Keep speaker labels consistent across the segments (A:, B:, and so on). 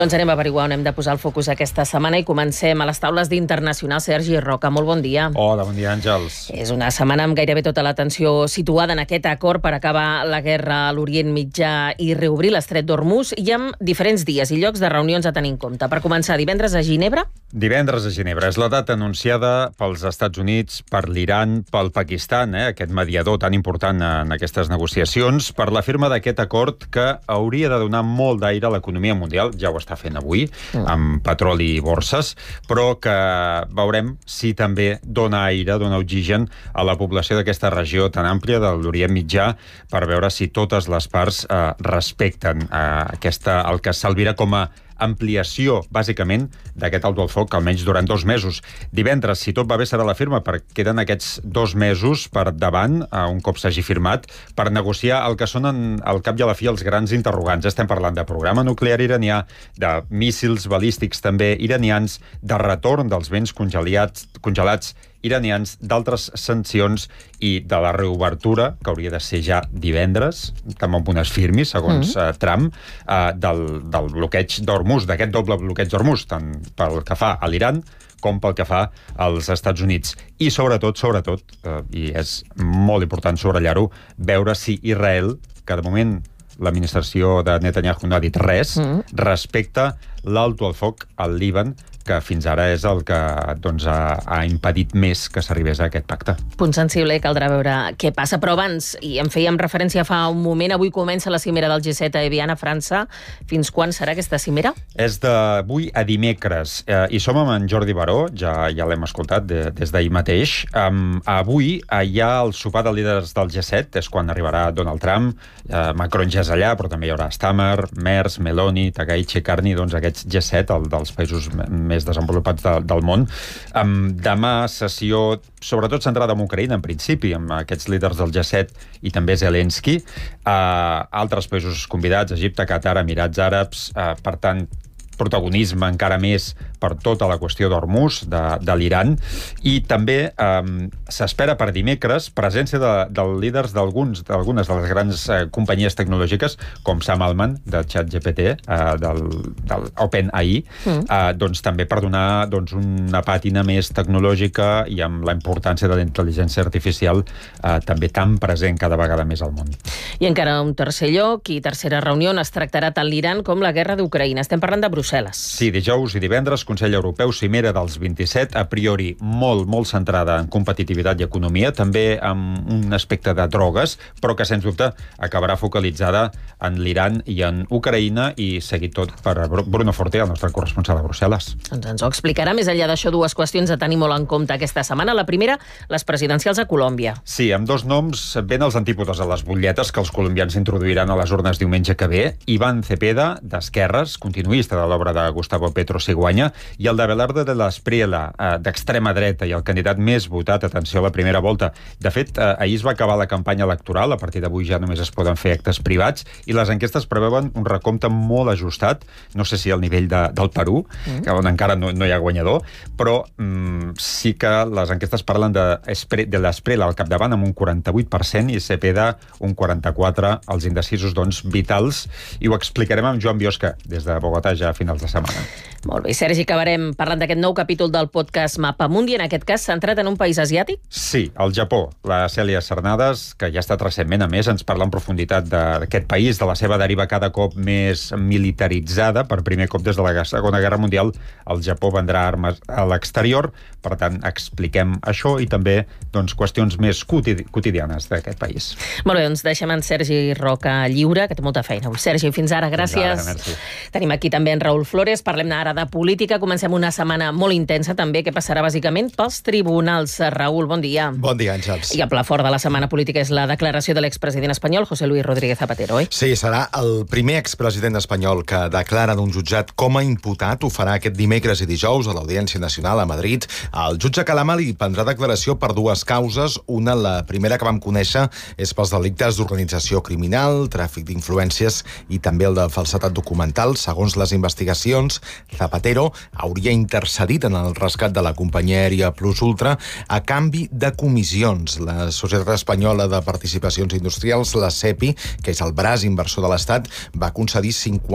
A: Doncs anem a averiguar on hem de posar el focus aquesta setmana i comencem a les taules d'Internacional. Sergi Roca, molt bon dia.
B: Hola, bon dia, Àngels.
A: És una setmana amb gairebé tota l'atenció situada en aquest acord per acabar la guerra a l'Orient Mitjà i reobrir l'estret d'Hormuz, i amb diferents dies i llocs de reunions a tenir en compte. Per començar, divendres a Ginebra?
B: Divendres a Ginebra. És la data anunciada pels Estats Units, per l'Iran, pel Pakistan, aquest mediador tan important en aquestes negociacions, per la firma d'aquest acord que hauria de donar molt d'aire a l'economia mundial, ja ho està fent avui, amb petroli i borses, però que veurem si també dona aire, dona oxigen a la població d'aquesta regió tan àmplia de l'Orient Mitjà, per veure si totes les parts respecten el que s'albira com a ampliació, bàsicament, d'aquest alto al foc, almenys durant 2 mesos. Divendres, si tot va bé, serà la firma, perquè queden aquests 2 mesos per davant, un cop s'hagi firmat, per negociar el que són, al cap i a la fi, els grans interrogants. Estem parlant de programa nuclear iranià, de míssils balístics també iranians, de retorn dels béns congelats iranians, d'altres sancions i de la reobertura, que hauria de ser ja divendres, també amb unes firmis, segons Trump, del bloqueig d'Hormuz, d'aquest doble bloqueig d'Hormuz, tant pel que fa a l'Iran com pel que fa als Estats Units. I sobretot, i és molt important subratllar-ho, veure si Israel, que de moment l'administració de Netanyahu no ha dit res, respecta l'alto al foc al Líban, que fins ara és el que ha impedit més que s'arribés a aquest pacte.
A: Punt sensible, caldrà veure què passa. Però abans, i en fèiem referència fa un moment, avui comença la cimera del G7 a Evian, a França. Fins quan serà aquesta cimera?
B: És d'avui a dimecres. I som amb en Jordi Baró, ja l'hem escoltat des d'ahir mateix. Avui hi ha el sopar de líders del G7, és quan arribarà Donald Trump. Macron ja és allà, però també hi haurà Stammer, Merz, Meloni, Takaichi, Carney, doncs aquests G7, dels països més desenvolupats del món. Demà, sessió sobretot centrada en Ucraïna, en principi, amb aquests líders del G7 i també Zelensky. Altres països convidats, Egipte, Qatar, Emirats Àrabs, per tant, protagonisme encara més per tota la qüestió d'Hormuz, de l'Iran, i també s'espera per dimecres presència de líders d'algunes de les grans companyies tecnològiques, com Sam Altman, de ChatGPT, del OpenAI, doncs també per donar una pàtina més tecnològica i amb la importància de la intel·ligència artificial també tan present cada vegada més al món.
A: I encara un tercer lloc i tercera reunió on es tractarà tant l'Iran com la guerra d'Ucraïna. Estem parlant de Brussel·les.
B: Sí, dijous i divendres, Consell Europeu, cimera dels 27, a priori molt centrada en competitivitat i economia, també amb un aspecte de drogues, però que, sens dubte, acabarà focalitzada en l'Iran i en Ucraïna, i seguit tot per Bruno Forte, el nostre corresponsal a Brussel·les.
A: Doncs ens ho explicarà. Més enllà d'això, 2 qüestions a tenir molt en compte aquesta setmana. La primera, les presidencials a Colòmbia.
B: Sí, amb 2 noms ben als antípodes a les butlletes que els colombians introduiran a les urnes diumenge que ve. Iván Cepeda, d'esquerres, continuista de l'obra de Gustavo Petro, si guanya, i el d'Abelardo de la Espriella, d'extrema dreta, i el candidat més votat, atenció, a la primera volta. De fet, ahir es va acabar la campanya electoral, a partir d'avui ja només es poden fer actes privats, i les enquestes preveuen un recompte molt ajustat, no sé si al nivell del Perú, on encara no hi ha guanyador, però sí que les enquestes parlen de l'Espriella al capdavant amb un 48% i Cepeda un 44%, els indecisos, doncs, vitals, i ho explicarem amb Joan Biosca, des de Bogotà, ja a finals de setmana.
A: Molt bé, Sergi, acabarem parlant d'aquest nou capítol del podcast Mapamundi, en aquest cas centrat en un país asiàtic?
B: Sí, el Japó. La Cèlia Cernadas, que ja ha estat recentment, a més, ens parla en profunditat d'aquest país, de la seva deriva cada cop més militaritzada. Per primer cop des de la Segona Guerra Mundial, el Japó vendrà armes a l'exterior. Per tant, expliquem això i també qüestions més quotidianes d'aquest país.
A: Molt bé, doncs deixem en Sergi Roca lliure, que té molta feina. Sergi, fins ara, gràcies.
B: Fins ara, merci.
A: Tenim aquí també en Raül Flores. Parlem ara de política. Comencem una setmana molt intensa també, que passarà bàsicament pels tribunals. Raül, bon dia.
C: Bon dia, Àngels.
A: I el pla fort de la setmana política és la declaració de l'expresident espanyol, José Luis Rodríguez Zapatero, oi?
C: Sí, serà el primer expresident espanyol que declara d'un jutjat com a imputat. Ho farà aquest dimecres i dijous a l'Audiència Nacional a Madrid. El jutge Calama li prendrà declaració per 2 causes. Una, la primera que vam conèixer, és pels delictes d'organització criminal, tràfic d'influències i també el de falsedat documental. Segons les investigacions, Zapatero hauria intercedit en el rescat de la companyia aèria Plus Ultra a canvi de comissions. La Societat Espanyola de Participacions Industrials, la SEPI, que és el braç inversor de l'Estat, va concedir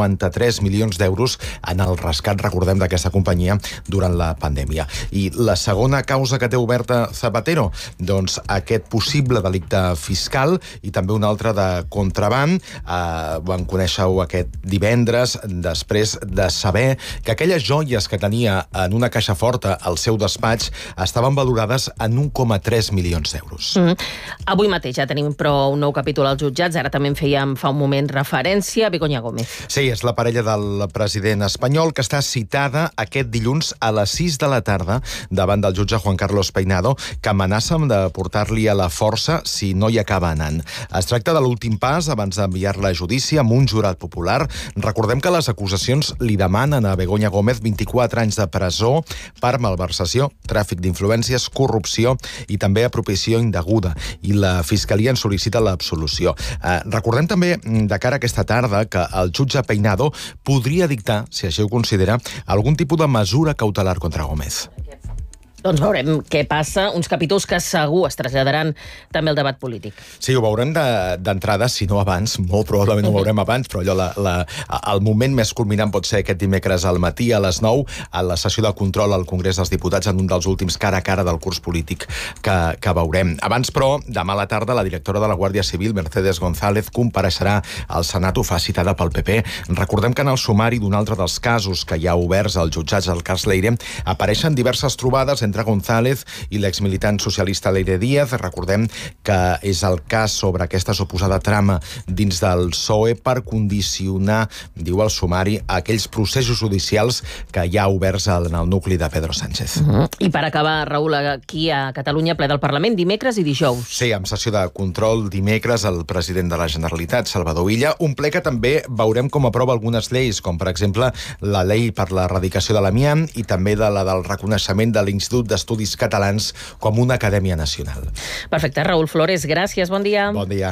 C: 53 milions d'euros en el rescat, recordem, d'aquesta companyia durant la pandèmia. I la segona causa que té oberta Zapatero, doncs aquest possible delicte fiscal i també un altre de contraban. Vam conèixer-ho aquest divendres després de saber que aquelles joies que tenia en una caixa forta al seu despatx estaven valorades en 1,3 milions d'euros.
A: Avui mateix ja tenim, però, un nou capítol als jutjats. Ara també en fèiem fa un moment referència a Begoña Gómez.
C: Sí, és la parella del president espanyol que està citada aquest dilluns a les 6 de la tarda davant del jutge Juan Carlos Peinado, que amenaça de portar-li a la força si no hi acaba anant. Es tracta de l'últim pas abans d'enviar-la a judici amb un jurat popular. Recordem que les acusacions li demanen a Begoña Gómez 24 anys de presó per malversació, tràfic d'influències, corrupció i també apropiació indeguda. I la Fiscalia en sol·licita l'absolució. Recordem també, de cara a aquesta tarda, que el jutge Peinado podria dictar, si així ho considera, algun tipus de mesura cautelar contra Gómez.
A: Doncs veurem què passa, uns capítols que segur es traslladaran també al debat polític.
C: Sí, ho veurem d'entrada, si no abans, molt probablement ho veurem abans, però allò, el moment més culminant pot ser aquest dimecres al matí a les 9, a la sessió de control al Congrés dels Diputats, en un dels últims cara a cara del curs polític que veurem. Abans, però, demà a la tarda, la directora de la Guàrdia Civil, Mercedes González, compareixerà al Senat, ho fa citada pel PP. Recordem que en el sumari d'un altre dels casos que hi ha oberts als jutjats del cas Leire apareixen diverses trobades entre González i l'exmilitant socialista Leire Díaz. Recordem que és el cas sobre aquesta suposada trama dins del PSOE per condicionar, diu el sumari, aquells processos judicials que hi ha oberts en el nucli de Pedro Sánchez.
A: I per acabar, Raül, aquí a Catalunya, ple del Parlament, dimecres i dijous.
C: Sí, amb sessió de control dimecres el president de la Generalitat, Salvador Illa, un ple que també veurem com aprova algunes lleis, com per exemple la llei per l'erradicació de l'amiant i també la del reconeixement de l'Institut d'Estudis Catalans com una acadèmia nacional.
A: Perfecte, Raül Flores, gràcies, bon dia.
C: Bon dia.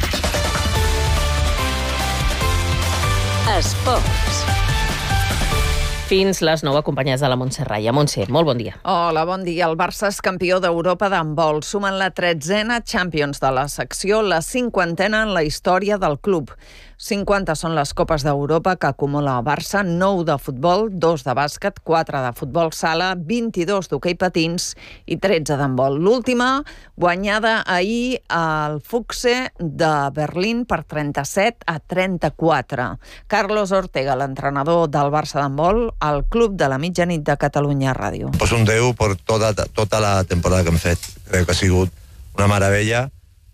D: Esports.
A: Fins les 9, acompanyats de la Montse Raya. Montse, molt bon dia.
E: Hola, bon dia. El Barça és campió d'Europa d'handbol. Sumen la 13a Champions de la secció, la 50a en la història del club. 50 són les Copes d'Europa que acumula el Barça, 9 de futbol, 2 de bàsquet, 4 de futbol sala, 22 d'hoquei patins i 13 d'handbol. L'última, guanyada ahir al Fuchse de Berlín per 37-34. Carlos Ortega, l'entrenador del Barça d'handbol, al Club de la Mitjanit de Catalunya Ràdio.
F: Pues un 10 per tota la temporada que hem fet. Crec que ha sigut una meravella.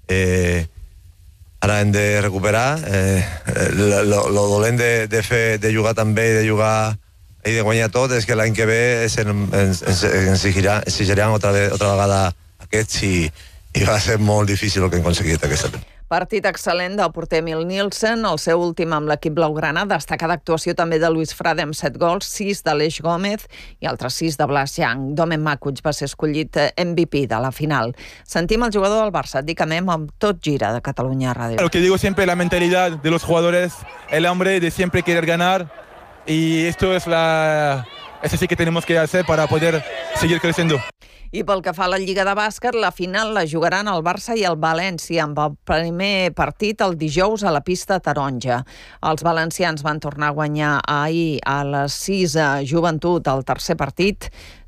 F: Ara hem de recuperar. Lo dolent de jugar tan bé i de jugar i de guanyar tot és que l'any que ve ens exigiran otra vegada aquests i va ser molt difícil el que hem aconseguit aquesta temporada.
E: Partit excel·lent del porter Emil Nielsen, el seu últim amb l'equip blaugrana, destacada actuació també de Luis Frade amb 7 gols, 6 d'Aleix Gómez i altres 6 de Blas Young. Domen Makuch va ser escollit MVP de la final. Sentim el jugador del Barça, Dicamem, amb Tot Gira de Catalunya Ràdio.
G: Lo que digo siempre, la mentalidad de los jugadores, el hambre de siempre querer ganar y esto es así que tenemos que hacer para poder seguir creciendo.
E: I pel que fa a la Lliga de Bàsquet, la final la jugaran el Barça i el València, amb el primer partit el dijous a la pista taronja. Els valencians van tornar a guanyar ahir a les 6 a Joventut el tercer partit,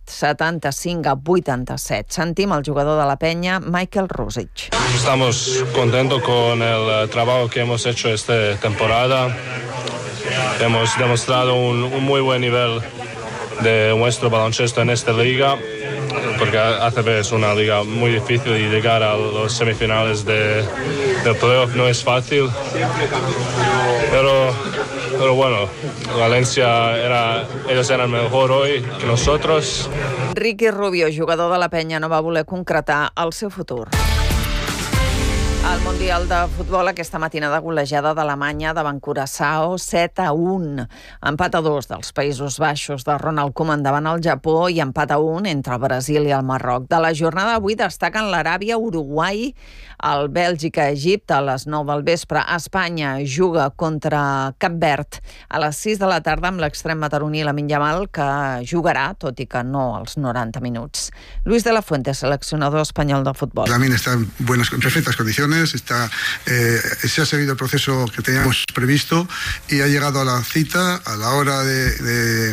E: 75-87. Sentim el jugador de la Penya, Michael Rusic.
H: Estamos contentos con el trabajo que hemos hecho esta temporada. Hemos demostrado un muy buen nivel de nuestro baloncesto en esta liga, porque ACB es una liga muy difícil y llegar a los semifinales del playoff no es fácil. Pero bueno, Valencia ellos eran mejor hoy que nosotros.
E: Ricky Rubio, jugador de la Penya, no va voler concretar el seu futur. Al Mundial de Futbol, aquesta matinada golejada d'Alemanya davant Curaçao, 7-1. Empat a 2 dels Països Baixos de Ronald Koeman davant el Japó i empat a 1 entre el Brasil i el Marroc. De la jornada d'avui destaquen l'Aràbia, Uruguai, el Bèlgica, Egipte a les 9 del vespre. Espanya juga contra Cap Verd a les 6 de la tarda amb l'extrem mataroní Lamine Yamal, que jugarà, tot i que no als 90 minuts. Luis de la Fuente, seleccionador espanyol de futbol.
D: Lamine está en perfectas condiciones. Se ha seguido el proceso que teníamos previsto y ha llegado a la cita a la hora de